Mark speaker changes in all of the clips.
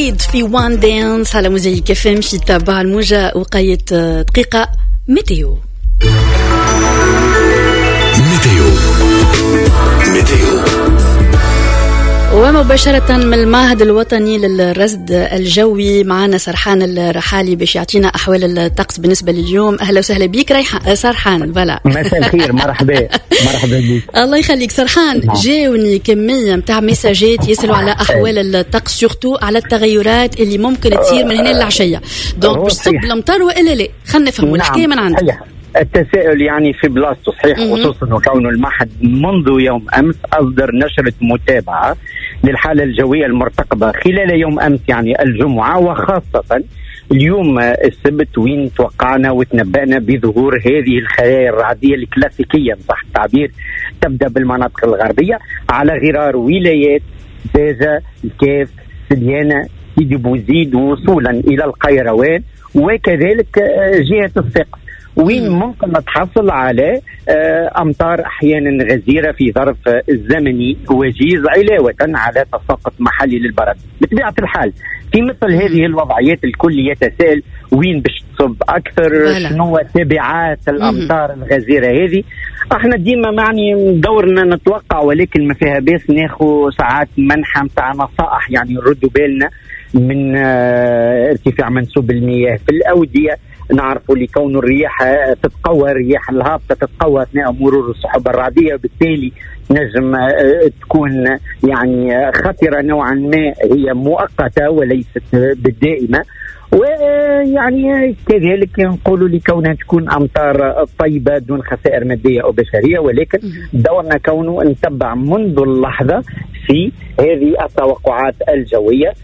Speaker 1: جديد في وان دانس على موزايك اف ام في تابع الموجة وقاية دقيقة ميتيو. ومباشرة من المعهد الوطني للرصد الجوي معنا سرحان الرحالي باش يعطينا أحوال الطقس بالنسبة لليوم. أهلا وسهلا بك سرحان. فوالا
Speaker 2: مساء الخير. مرحبا بك.
Speaker 1: الله يخليك سرحان. جاوني كمية متاع مساجات يسألوا على أحوال الطقس سورتو على التغيرات اللي ممكن تصير من هنا للعشية. دونك باش تصب الأمطار وإلا لا؟ خلنا نفهموا الحكاية من عندك.
Speaker 2: التساؤل يعني في بلاصته صحيح، خصوصا وكونه المعهد منذ يوم أمس أصدر نشرة متابعة للحالة الجوية المرتقبة خلال يوم أمس يعني الجمعة، وخاصة اليوم السبت وين توقعنا وتنبأنا بظهور هذه الخلايا الرعدية الكلاسيكية صح التعبير، تبدأ بالمناطق الغربية على غرار ولايات داجة، الكاف، سليانة، سيدي بوزيد، وصولا إلى القيروان وكذلك جهة السقف، وين ممكن نتحصل على أمطار أحيانا غزيرة في ظرف زمني وجيز علاوة على تساقط محلي للبرد. بطبيعة الحال في مثل هذه الوضعيات الكل يتساءل وين باش تصب أكثر، شنو تبعات الأمطار الغزيرة هذه. احنا ديما معني دورنا نتوقع، ولكن ما فيها بس ناخذ ساعات منحة متاع نصائح يعني نردوا بالنا من ارتفاع منسوب المياه في الأودية. نعرفوا لكون الرياح تتقوى، الرياح الهابطة تتقوى أثناء مرور السحب الرعدية، وبالتالي نجم تكون يعني خطرة نوعا ما، هي مؤقتة وليست بالدائمة. ويعني كذلك نقولوا لكونها تكون أمطار طيبة دون خسائر مادية أو بشرية، ولكن دورنا كونه نتبع منذ اللحظة في هذه التوقعات الجوية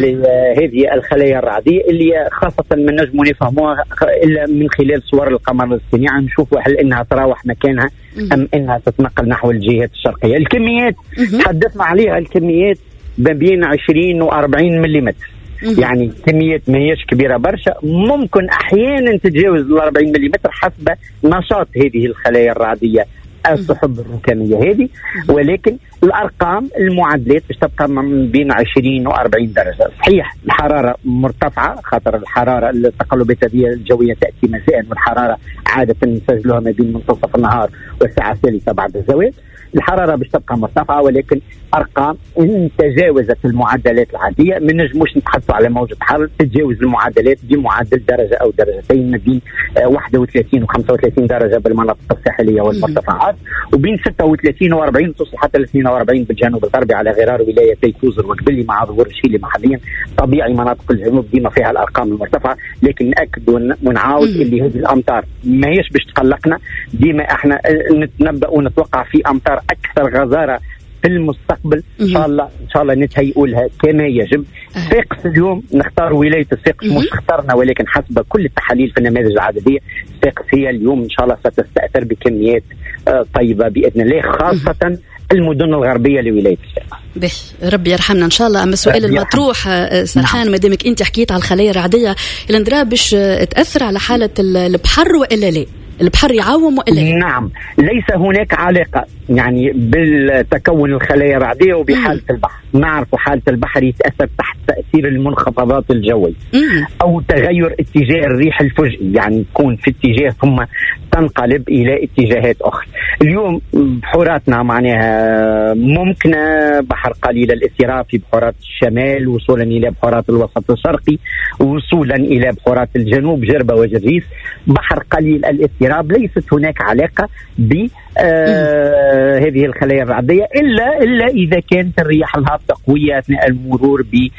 Speaker 2: لهذه الخلايا الرعدية اللي خاصة من نجم نفهموها إلا من خلال صور القمر الاصطناعي، نشوفوا هل إنها تراوح مكانها أم إنها تتنقل نحو الجهات الشرقية. الكميات تحدثنا عليها، الكميات بين 20 و 40 ملم، يعني كميات ما هيش كبيرة برشا، ممكن أحيانا تتجاوز ال 40 ملم حسب نشاط هذه الخلايا الرعدية السحب الركامية هذه، ولكن الأرقام المعدلات باش تبقى من بين 20 و 40 درجة. صحيح الحرارة مرتفعة، خاطر الحرارة التقلبات هذه الجوية تأتي مساء، والحرارة عادة نسجلها ما بين منتصف النهار والساعة الثالثة بعد الزوال. الحرارة باش تبقى مرتفعة، ولكن أرقام إن تجاوزت المعدلات العادية ما نجموش نتحدثوا على موجة حر تتجاوز المعدلات بمعدل درجة أو درجتين، ما بين 31 و 35 درجة بالمناطق الساحلية والمرتفعات، وبين 36 و 40 توصل حتى ل 42 بالجنوب الغربي على غرار ولايتي كوزر وقبلي مع ظهور الشيلي محليا. طبيعي مناطق الجنوب ديما فيها الأرقام المرتفعة، لكن نأكد ونعاود اللي هذه الأمطار ما هيش باش تقلقنا. ديما احنا نتنبأ ونتوقع في أمطار أكثر غزارة في المستقبل إن شاء الله نتهيئوا لها كما يجب. ساقس اليوم نختار ولاية الساقس، مش اخترنا ولكن حسب كل التحاليل في النماذج العددية ساقس هي اليوم إن شاء الله ستستأثر بكميات طيبة بإذن الله، خاصة المدن الغربية لولاية الساقس.
Speaker 1: ربي يرحمنا إن شاء الله. أما السؤال المطروح سرحان، ما دامك أنت حكيت على الخلايا الرعدية الندرا باش تأثر على حالة البحر وإلا لا؟ البحر يعوم وإلا لا؟
Speaker 2: نعم، ليس هناك علاقة يعني بالتكون الخلايا الرعدية وبحالة البحر. نعرف حالة البحر يتأثر تحت تأثير المنخفضات الجوية أو تغير اتجاه الريح الفجئي، يعني تكون في اتجاه ثم تنقلب إلى اتجاهات أخرى. اليوم بحوراتنا معناها ممكن بحر قليل الاضطراب في بحورات الشمال، وصولا إلى بحورات الوسط الشرقي، وصولا إلى بحورات الجنوب جربة وجريس. بحر قليل الاضطراب ليست هناك علاقة ب هذه الخلايا الرعدية إلا إذا كانت الرياح الهابطة قوية أثناء المرور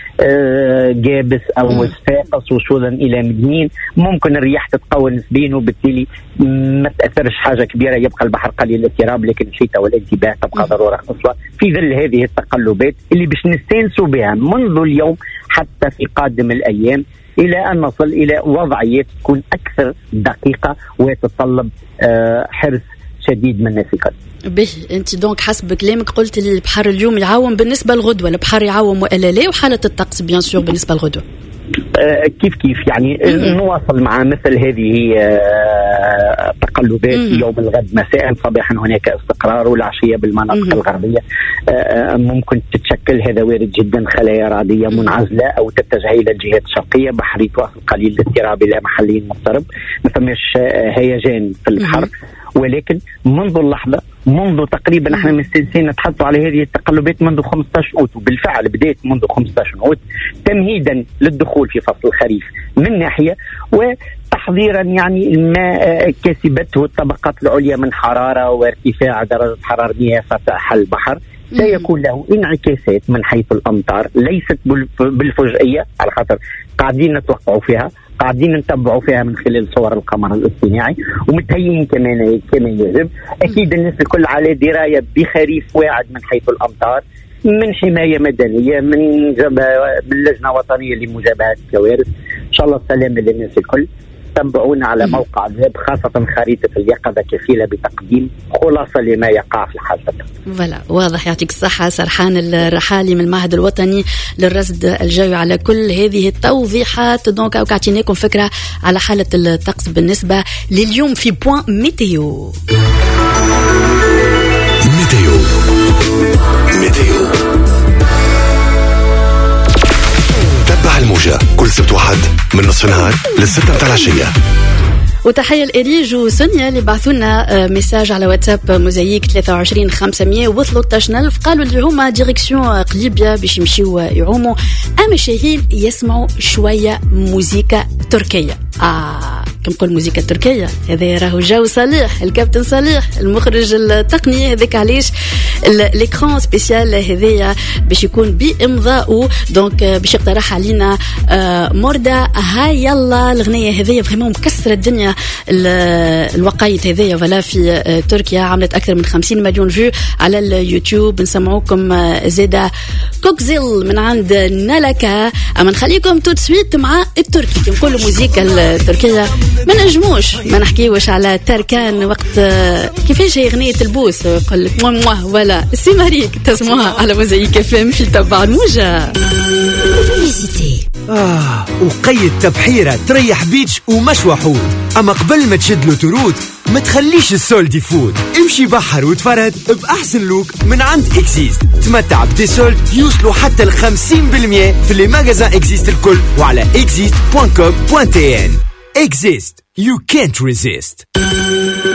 Speaker 2: بجابس أو صفاقس وصولا إلى مدنين، ممكن الرياح تتقوى نسبيا وبالتالي ما تأثرش حاجة كبيرة، يبقى البحر قليل الاضطراب، لكن الشتاء والانتباه تبقى ضرورة قصوى في ظل هذه التقلبات اللي باش نستانسوا بها منذ اليوم حتى في قادم الأيام، إلى أن نصل إلى وضعيات تكون أكثر دقيقة وتتطلب حرص شديد من الثقة.
Speaker 1: انت دونك حسب كلامك قلت لي البحر اليوم يعاوم بالنسبة للغدوة، البحر يعاوم وإلا لا، وحالة الطقس بيان سور بالنسبة للغدوة.
Speaker 2: كيف يعني نواصل مع مثل هذه تقلبات. يوم الغد مساء صباحا هناك استقرار، والعشية بالمناطق الغربية ممكن تتشكل، هذا وارد جدا، خلايا رعدية منعزلة أو تتجه إلى الجهات الشرقية. بحر يتواصل قليل الاضطراب إلى محلي مضطرب، ما فماش هيجان في البحر. ولكن منذ اللحظة، منذ تقريبا احنا مستانسين نتحدثوا على هذه التقلبات منذ 15 أوت، وبالفعل بدأت منذ 15 أوت تمهيدا للدخول في فصل الخريف من ناحية، وتحضيرا يعني ما كسبته الطبقات العليا من حرارة وارتفاع درجة حرارة مياه سطح البحر سيكون له انعكاسات من حيث الأمطار، ليست بالفجئية، على خاطر قاعدين نتوقعوا فيها، قاعدين نتبعوا فيها من خلال صور القمر الاصطناعي، ومتهيئين كما يجب. أكيد الناس الكل على دراية بخريف واعد من حيث الأمطار، من حماية مدنية، من لجنة وطنية لمجابهة الكوارث. إن شاء الله السلام للناس الكل. تابعونا على موقع الويب، خاصة خريطة اليقظة كفيلة بتقديم خلاصة لما يقع في الحادثة.
Speaker 1: فوالا، واضح. يعطيك الصحة سرحان الرحالي من المعهد الوطني للرصد الجوي على كل هذه التوضيحات. دونك أعطيناكم فكرة على حالة الطقس بالنسبة لليوم في بوان ميتيو.
Speaker 3: تبع الموجة كل سبت واحد من نصف النهار للستة متاع العشية.
Speaker 1: وتحية لإريج وسونيا اللي بعثونا ميساج على واتساب موزايك 23 500 و 13,000. قالوا اللي هما ديريكسيون قليبيا باش يمشيو يعوموا، أما شاهين يسمعوا شوية موسيقى تركية. كم نقول موسيقى تركية، هذا راهو جو صالح، الكابتن صالح المخرج التقني، هذاك علاش الإكران سبيسيال هذايا باش يكون بإمضاء. دونك باش يقترح علينا مردا هاي يلا الغنية هذايا فريمون مكسرة الدنيا. الوقايت هذايا ولا في تركيا عملت أكثر من 50 مليون فيو على اليوتيوب. نسمعوكم زيدا كوكزيل من عند نالكا. أما نخليكم توت سويت مع التركي. كي نقولوا موسيقى التركية ما نجموش ما نحكيوش على تركان وقت كيفاش هي غنية البوس. يقول لك ولا سي ماريك تسمعها على موزايك FM في تبع الموجة.
Speaker 4: وقيد تبحيرة تريح بيتش ومشوى حوت. أما قبل ما تشد له تروت ما تخليش السولد يفوت. امشي بحر وتفرد بأحسن لوك من عند إكزيست. تمتع بدي سولد يوصلوا حتى 50% في اللي ماغازان إكزيست الكل وعلى exist.com.tn. Exist. You can't resist.